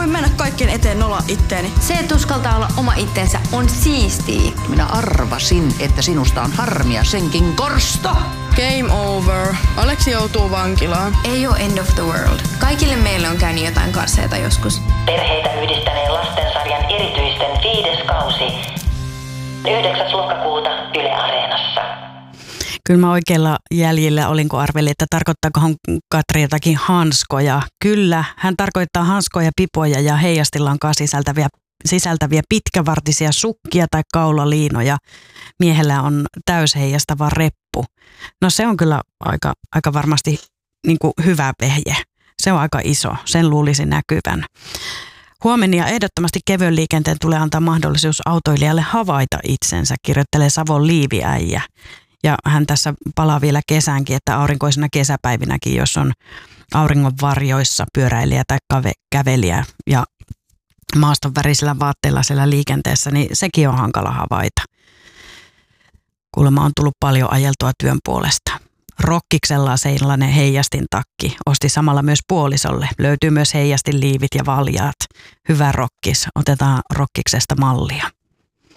voi mennä kaikkien eteen nolla itteeni. Se, että uskaltaa olla oma itsensä, on siistiä. Minä arvasin, että sinusta on harmia senkin korsto. Game over. Aleksi joutuu vankilaan. Ei ole end of the world. Kaikille meille on käynyt jotain karseita joskus. Perheitä yhdistäneen lastensarjan erityisten 5. kausi. 9. lokakuuta Yle Areenassa. Kyllä mä oikealla jäljellä olin, kun arvelin, että tarkoittaakohan Katri jotakin hanskoja. Kyllä, hän tarkoittaa hanskoja, pipoja ja heijastillankaa sisältäviä pitkävartisia sukkia tai kaulaliinoja. Miehellä on täysheijastava reppu. No se on kyllä aika varmasti niin kuin hyvä vehje. Se on aika iso, sen luulisi näkyvän. Huomenna ehdottomasti kevyen liikenteen tulee antaa mahdollisuus autoilijalle havaita itsensä, kirjoittelee Savon Liiviäijä. Ja hän tässä palaa vielä kesäänkin, että aurinkoisena kesäpäivinäkin, jos on auringon varjoissa pyöräilijä tai kävelijä ja maaston värisillä vaatteilla siellä liikenteessä, niin sekin on hankala havaita. Kuulemma on tullut paljon ajeltua työn puolesta. Rokkiksella sellainen heijastin takki. Osti samalla myös puolisolle. Löytyy myös heijastin liivit ja valjaat. Hyvä rokkis. Otetaan rokkiksesta mallia.